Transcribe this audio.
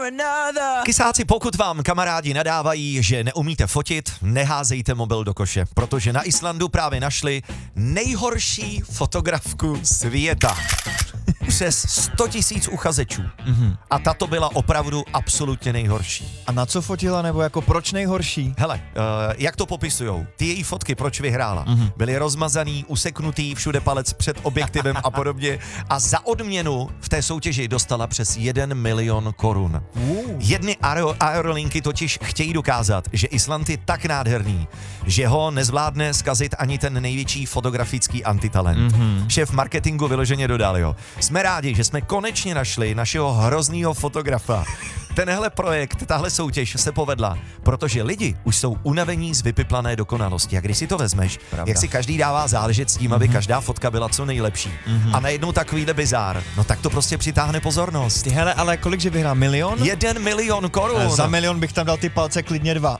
Kysáci, pokud vám kamarádi nadávají, že neumíte fotit, neházejte mobil do koše, protože na Islandu právě našli nejhorší fotografku světa. Přes 100 000 uchazečů. A tato byla opravdu absolutně nejhorší. A na co fotila, nebo jako proč nejhorší? Hele, jak to popisujou? Ty její fotky, proč vyhrála? Byly rozmazaný, useknutý, všude palec před objektivem a podobně. A za odměnu v té soutěži dostala přes 1 milion korun. Jedny aerolinky totiž chtějí dokázat, že Island je tak nádherný, že ho nezvládne zkazit ani ten největší fotografický antitalent. Šéf marketingu vyloženě dodal, jo. Jsme rádi, že jsme konečně našli našeho hroznýho fotografa. Tenhle projekt, tahle soutěž se povedla, protože lidi už jsou unavení z vypiplané dokonalosti. A když si to vezmeš, jak si každý dává záležet s tím, aby každá fotka byla co nejlepší. A najednou takovýhle bizár, no tak to prostě přitáhne pozornost. Ty hele, ale kolik že vyhrá? 1 milion? 1 milion korun. Za 1 milion bych tam dal ty palce klidně 2.